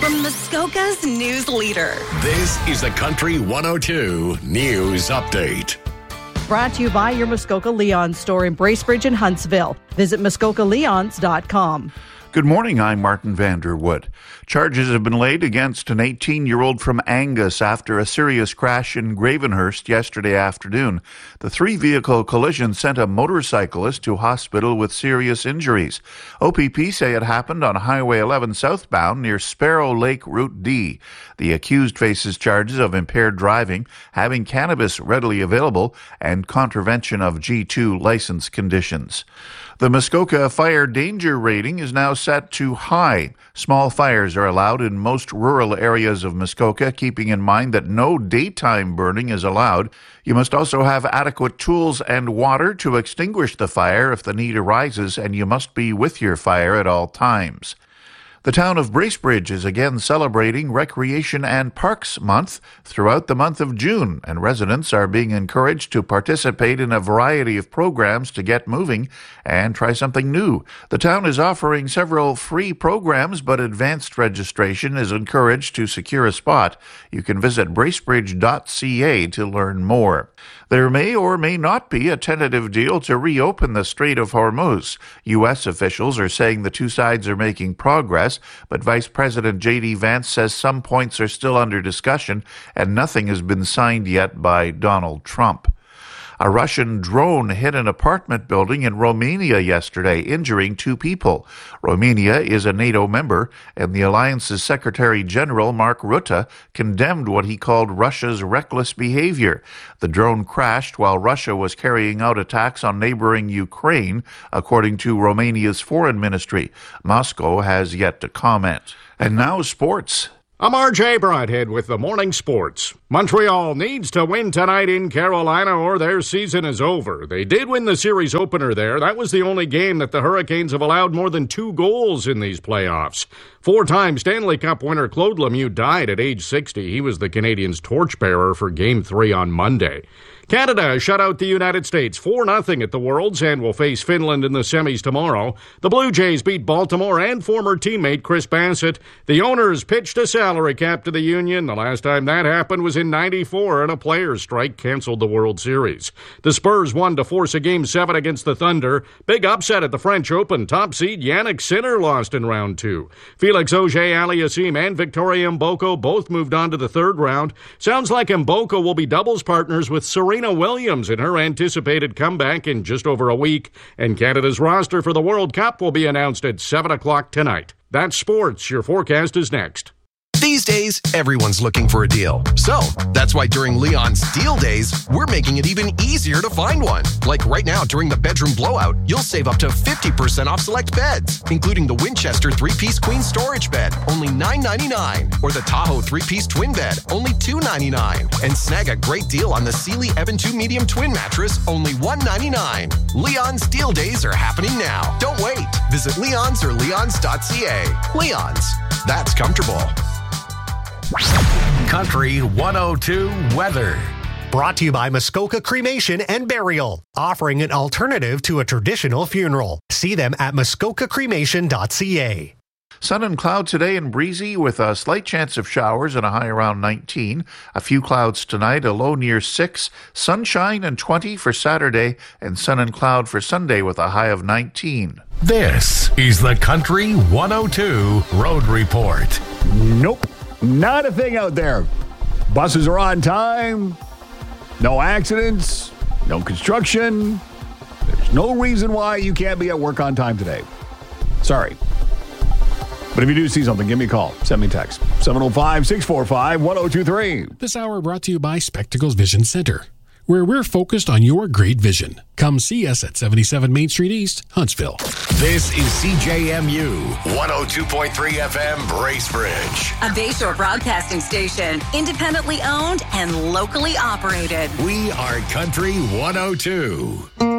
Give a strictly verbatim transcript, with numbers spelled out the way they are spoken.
from Muskoka's news leader. This is the Country one oh two News Update. Brought to you by your Muskoka Leon's store in Bracebridge and Huntsville. Visit muskoka leons dot com. Good morning, I'm Martin Vanderwood. Charges have been laid against an eighteen-year-old from Angus after a serious crash in Gravenhurst yesterday afternoon. The three-vehicle collision sent a motorcyclist to hospital with serious injuries. O P P say it happened on Highway eleven southbound near Sparrow Lake Route D. The accused faces charges of impaired driving, having cannabis readily available, and contravention of G two license conditions. The Muskoka fire danger rating is now set to high. Small fires are allowed in most rural areas of Muskoka, keeping in mind that no daytime burning is allowed. You must also have adequate tools and water to extinguish the fire if the need arises, and you must be with your fire at all times. The town of Bracebridge is again celebrating Recreation and Parks Month throughout the month of June, and residents are being encouraged to participate in a variety of programs to get moving and try something new. The town is offering several free programs, but advanced registration is encouraged to secure a spot. You can visit bracebridge dot c a to learn more. There may or may not be a tentative deal to reopen the Strait of Hormuz. U S officials are saying the two sides are making progress, but Vice President J D Vance says some points are still under discussion and nothing has been signed yet by Donald Trump. A Russian drone hit an apartment building in Romania yesterday, injuring two people. Romania is a NATO member, and the alliance's Secretary General Mark Rutte condemned what he called Russia's reckless behavior. The drone crashed while Russia was carrying out attacks on neighboring Ukraine, according to Romania's foreign ministry. Moscow has yet to comment. And now sports. I'm R J Broadhead with the Morning Sports. Montreal needs to win tonight in Carolina or their season is over. They did win the series opener there. That was the only game that the Hurricanes have allowed more than two goals in these playoffs. Four-time Stanley Cup winner Claude Lemieux died at age sixty. He was the Canadiens' torchbearer for Game three on Monday. Canada shut out the United States four nothing at the Worlds and will face Finland in the semis tomorrow. The Blue Jays beat Baltimore and former teammate Chris Bassett. The owners pitched a salary cap to the union. The last time that happened was in ninety-four, and a players' strike canceled the World Series. The Spurs won to force a Game seven against the Thunder. Big upset at the French Open. Top seed Yannick Sinner lost in round two. Felix Auger-Aliassime and Victoria Mboko both moved on to the third round. Sounds like Mboko will be doubles partners with Serena Williams in her anticipated comeback in just over a week, and Canada's roster for the World Cup will be announced at seven o'clock tonight. That's sports. Your forecast is next. These days, everyone's looking for a deal. So, that's why during Leon's Deal Days, we're making it even easier to find one. Like right now during the bedroom blowout, you'll save up to fifty percent off select beds, including the Winchester three-piece queen storage bed, only nine ninety-nine, or the Tahoe three-piece twin bed, only two ninety-nine. And snag a great deal on the Sealy Evan two medium twin mattress, only one ninety-nine. Leon's Deal Days are happening now. Don't wait. Visit Leon's or leons dot c a. Leon's. That's comfortable. Country one oh two weather. Brought to you by Muskoka Cremation and Burial, offering an alternative to a traditional funeral. See them at muskoka cremation dot c a. Sun and clouds today and breezy with a slight chance of showers and a high around nineteen. A few clouds tonight, a low near six. Sunshine and twenty for Saturday, and sun and cloud for Sunday with a high of nineteen. This is the Country one oh two Road Report. Nope. Not a thing out there. Buses are on time. No accidents. No construction. There's no reason why you can't be at work on time today. Sorry. But if you do see something, give me a call. Send me a text. seven oh five, six four five, one oh two three. This hour brought to you by Spectacles Vision Center, where we're focused on your great vision. Come see us at seventy-seven Main Street East, Huntsville. This is C J M U one oh two point three F M Bracebridge. A Bayshore broadcasting station, independently owned and locally operated. We are Country one oh two.